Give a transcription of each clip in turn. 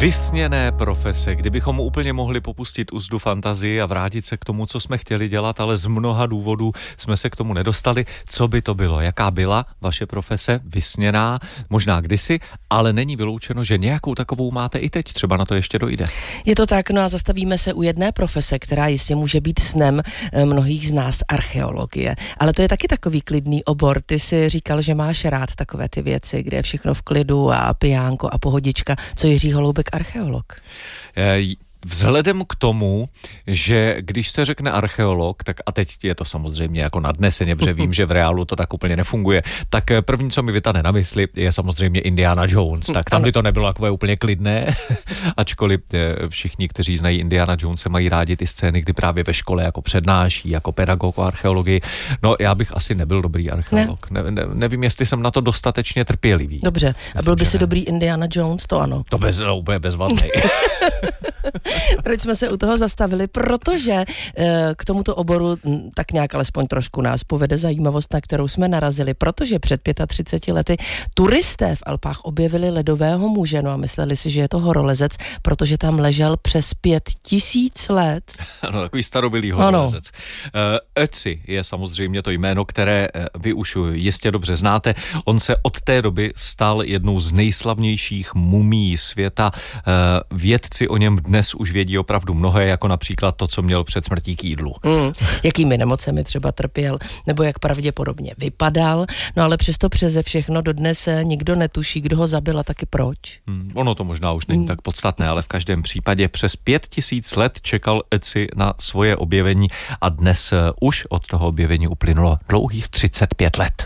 Vysněné profese, kdybychom úplně mohli popustit uzdu fantazii a vrátit se k tomu, co jsme chtěli dělat, ale z mnoha důvodů jsme se k tomu nedostali. Co by to bylo? Jaká byla vaše profese vysněná? Možná kdysi, ale není vyloučeno, že nějakou takovou máte i teď. Třeba na to ještě dojde. Je to tak, no a zastavíme se u jedné profese, která jistě může být snem mnohých z nás, archeologie. Ale to je taky takový klidný obor. Ty si říkal, že máš rád takové ty věci, kde je všechno v klidu a pijánko a pohodička. Co Jiří Holoubek, archeolog? Vzhledem k tomu, že když se řekne archeolog, tak a teď je to samozřejmě jako nadneseně, protože vím, že v reálu to tak úplně nefunguje, tak první, co mi vytane na mysli, je samozřejmě Indiana Jones. Tak tam by to nebylo takové úplně klidné, ačkoliv všichni, kteří znají Indiana Jonese, mají rádi ty scény, kdy právě ve škole jako přednáší, jako pedagog o archeologii. No, já bych asi nebyl dobrý archeolog. Nevím, jestli jsem na to dostatečně trpělivý. Dobře, a byl by si dobrý Indiana Jones, to ano. To úplně bezvadný. Proč jsme se u toho zastavili? Protože k tomuto oboru tak nějak alespoň trošku nás povede zajímavost, na kterou jsme narazili, protože před 35 lety turisté v Alpách objevili ledového muže, no a mysleli si, že je to horolezec, protože tam ležel přes 5000 let. Ano, takový starobylý horolezec. Ötzi je samozřejmě to jméno, které vy už jistě dobře znáte. On se od té doby stal jednou z nejslavnějších mumií světa. Vědci o něm dnes už vědí opravdu mnohé, jako například to, co měl před smrtí k jídlu. Jakými nemocemi třeba trpěl, nebo jak pravděpodobně vypadal, no ale přesto přeze všechno dodnes nikdo netuší, kdo ho zabil a taky proč. Ono to možná už není tak podstatné, ale v každém případě přes 5000 let čekal Ötzi na svoje objevení a dnes už od toho objevení uplynulo dlouhých 35 let.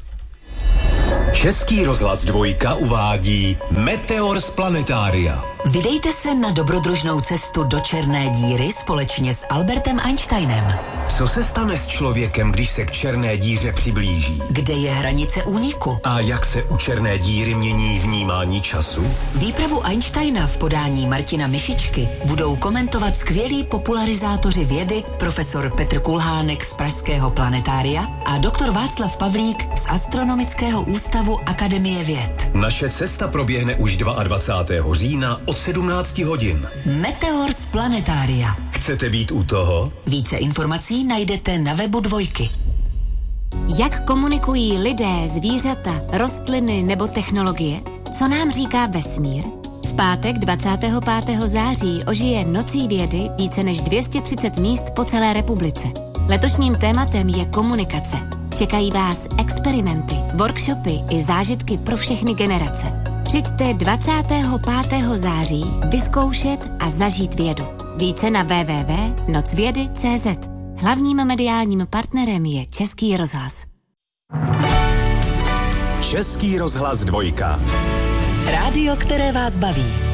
Český rozhlas 2 uvádí Meteor z planetária. Vydejte se na dobrodružnou cestu do černé díry společně s Albertem Einsteinem. Co se stane s člověkem, když se k černé díře přiblíží? Kde je hranice úniku? A jak se u černé díry mění vnímání času? Výpravu Einsteina v podání Martina Mišičky budou komentovat skvělí popularizátoři vědy, profesor Petr Kulhánek z Pražského planetária a doktor Václav Pavlík z Astronomického ústavu Akademie věd. Naše cesta proběhne už 22. října od 17 hodin. Meteor z planetária. Chcete být u toho? Více informací najdete na webu 2. Jak komunikují lidé, zvířata, rostliny nebo technologie? Co nám říká vesmír? V pátek 25. září ožije Nocí vědy více než 230 míst po celé republice. Letošním tématem je komunikace. Čekají vás experimenty, workshopy i zážitky pro všechny generace. Přijďte 25. září vyzkoušet a zažít vědu. Více na www.nocvědy.cz. Hlavním mediálním partnerem je Český rozhlas. Český rozhlas 2. Rádio, které vás baví.